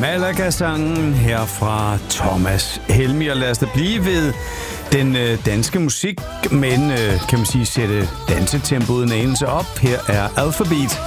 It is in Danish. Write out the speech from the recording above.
Malaga-sangen her fra Thomas Helmig, og lad os da blive ved den danske musik, men kan man sige sætte dansetempoet en anelse op. Her er Alphabeat